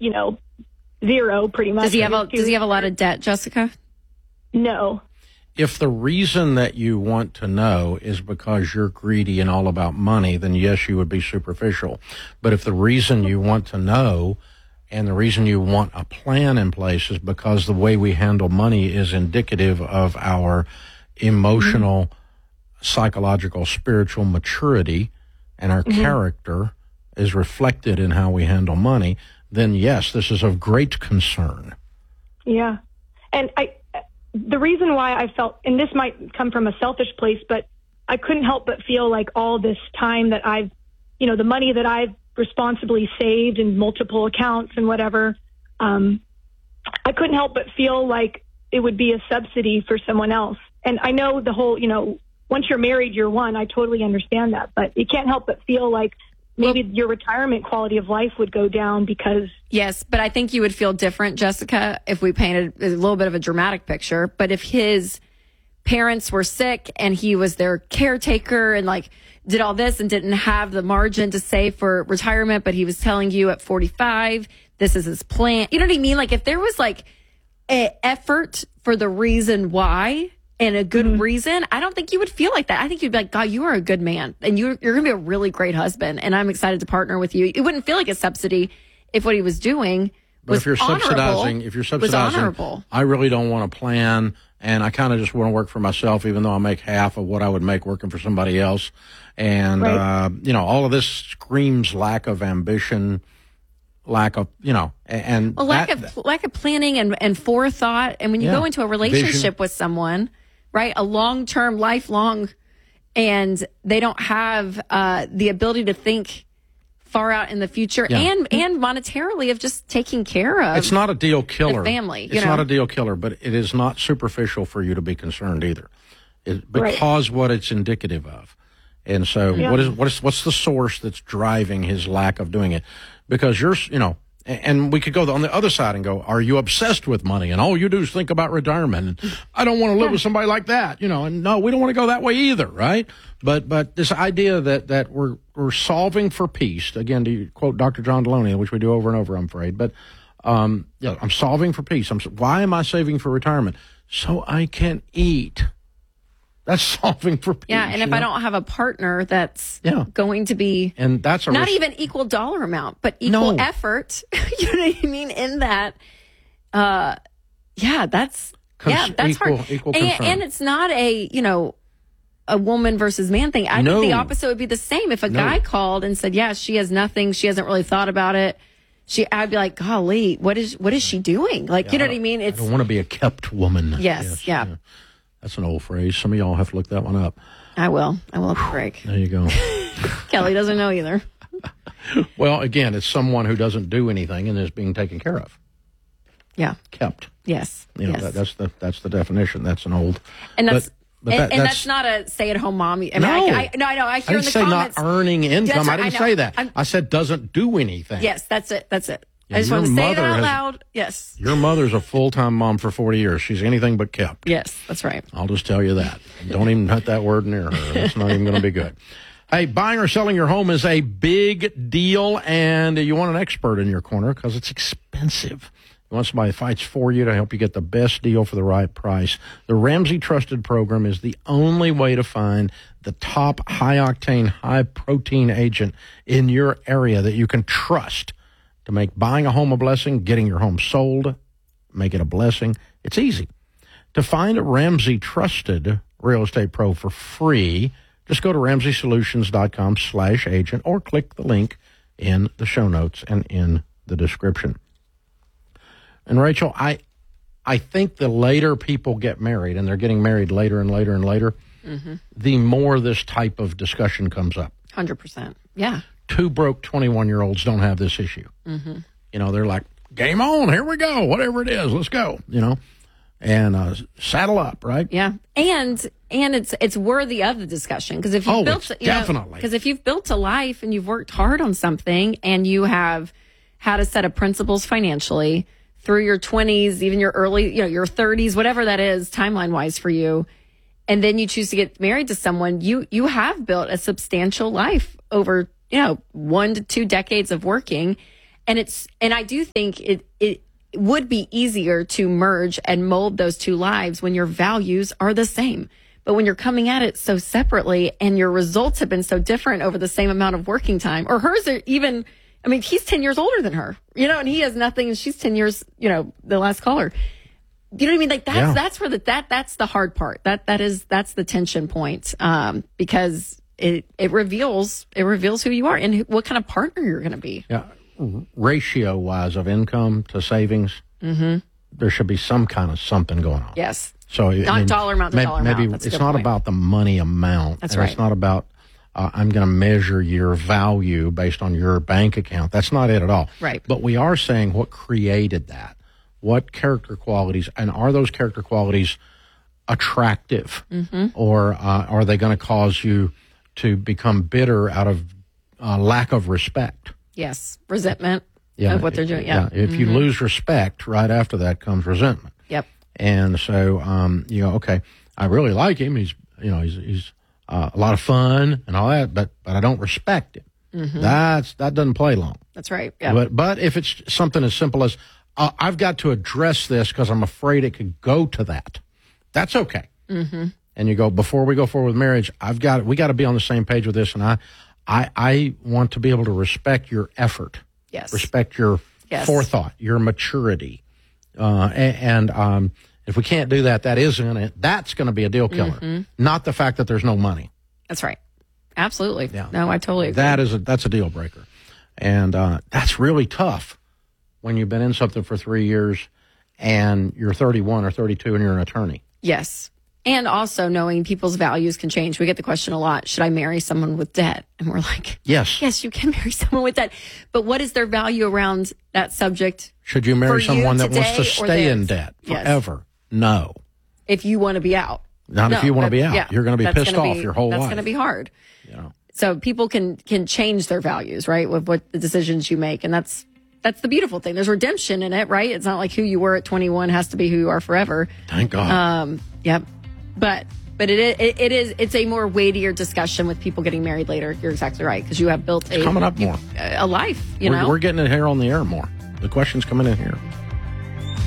zero pretty much. Does he have a lot of debt, Jessica? No. If the reason that you want to know is because you're greedy and all about money, then yes, you would be superficial. But if the reason you want to know and the reason you want a plan in place is because the way we handle money is indicative of our emotional, psychological, spiritual maturity, and our character is reflected in how we handle money, then yes, this is of great concern. Yeah. And the reason why I felt, and this might come from a selfish place, but I couldn't help but feel like all this time that I've, the money that I've responsibly saved in multiple accounts and whatever, I couldn't help but feel like it would be a subsidy for someone else. And I know the whole, once you're married, you're one. I totally understand that. But you can't help but feel like maybe your retirement quality of life would go down because... Yes, but I think you would feel different, Jessica, if we painted a little bit of a dramatic picture. But if his parents were sick and he was their caretaker and did all this and didn't have the margin to save for retirement, but he was telling you at 45, this is his plan. You know what I mean? If there was an effort for the reason why and a good reason, I don't think you would feel like that. I think you'd be like, God, you are a good man and you're going to be a really great husband. And I'm excited to partner with you. It wouldn't feel like a subsidy if what he was doing was if you're subsidizing, I really don't want to plan and I kind of just want to work for myself, even though I make half of what I would make working for somebody else. And, all of this screams lack of ambition, lack of, and lack of planning and forethought. And when you go into a relationship with someone, right, a long-term, lifelong, and they don't have the ability to think far out in the future and monetarily of just taking care of. It's not a deal killer. The family. It's not a deal killer, but it is not superficial for you to be concerned either, because what it's indicative of. And so what's the source that's driving his lack of doing it? Because and we could go on the other side and go, are you obsessed with money? And all you do is think about retirement. And I don't want to live with somebody like that, and no, we don't want to go that way either, right? But this idea that we're solving for peace, again, to quote Dr. John Deloney, which we do over and over, I'm afraid, but I'm solving for peace. Why am I saving for retirement? So I can eat. That's solving for peace. Yeah, and if I don't have a partner that's going to be and that's not even equal dollar amount, but equal effort, you know what I mean? In that, that's hard. Equal and it's not a woman versus man thing. I think the opposite would be the same. If a guy called and said, she has nothing, she hasn't really thought about it, I'd be like, golly, what is she doing? You know what I mean? I don't want to be a kept woman. Yes. That's an old phrase. Some of y'all have to look that one up. I will at the break. There you go. Kelly doesn't know either. Well, again, it's someone who doesn't do anything and is being taken care of. Yeah. Kept. Yes. That's the definition. That's an old. And that's not a stay-at-home mom. I know. I hear in the comments. I didn't say not earning income. I didn't say that. I said doesn't do anything. Yes, that's it. Yeah, I just want to say that out loud. Yes. Your mother's a full-time mom for 40 years. She's anything but kept. Yes, that's right. I'll just tell you that. Don't even put that word near her. It's not even going to be good. Hey, buying or selling your home is a big deal, and you want an expert in your corner because it's expensive. You want somebody that fights for you to help you get the best deal for the right price. The Ramsey Trusted Program is the only way to find the top high-octane, high-protein agent in your area that you can trust to make buying a home a blessing, getting your home sold, make it a blessing. It's easy. To find a Ramsey Trusted Real Estate Pro for free, just go to RamseySolutions.com/agent or click the link in the show notes and in the description. And Rachel, I think the later people get married, and they're getting married later and later and later, the more this type of discussion comes up. 100%. Yeah. Two broke 21-year-olds don't have this issue. They're like, game on, here we go, whatever it is, let's go, and saddle up, right? Yeah. And it's worthy of the discussion because if you've if you've built a life and you've worked hard on something and you have had a set of principles financially through your 20s, even your early, your 30s, whatever that is timeline-wise for you, and then you choose to get married to someone, you have built a substantial life over 1 to 2 decades of working. And I do think it would be easier to merge and mold those two lives when your values are the same. But when you're coming at it so separately and your results have been so different over the same amount of working time, or hers are even, I mean, he's 10 years older than her, and he has nothing and she's 10 years, the last caller. You know what I mean? Like that's where that's the hard part. That's the tension point. Because it reveals who you are and what kind of partner you're going to be. Yeah. Ratio wise of income to savings, there should be some kind of something going on. Yes. So not dollar amount to dollar amount. Maybe it's not about the money amount. That's right. It's not about I'm going to measure your value based on your bank account. That's not it at all. Right. But we are saying what created that. What character qualities, and are those character qualities attractive, or are they going to cause you to become bitter out of lack of respect? Yes, resentment of what they're doing. Yeah. If you lose respect, right after that comes resentment. Yep. And so you go, okay, I really like him. He's a lot of fun and all that, but I don't respect him. That doesn't play long. That's right. Yeah. But if it's something as simple as I've got to address this because I'm afraid it could go to that, that's okay. And you go, before we go forward with marriage, we got to be on the same page with this, and I want to be able to respect your effort. Yes. Respect your forethought, your maturity. And if we can't do that, that's going to be a deal killer. Not the fact that there's no money. That's right. Absolutely. Yeah. No, I totally agree. That's a deal breaker. And that's really tough when you've been in something for 3 years and you're 31 or 32 and you're an attorney. Yes. And also knowing people's values can change. We get the question a lot, should I marry someone with debt? And we're like, yes, you can marry someone with debt. But what is their value around that subject? Should you marry someone that wants to stay in debt forever? Yes. No. If you want to be out. Not if you want to be out. Yeah, you're going to be pissed off your whole life. That's going to be hard. So people can change their values, right, with what the decisions you make. And that's the beautiful thing. There's redemption in it, right? It's not like who you were at 21 has to be who you are forever. Thank God. Yep. But it's a more weightier discussion with people getting married later. You're exactly right, because you have built coming up more a life. We're getting it here on the air more. The questions coming in here.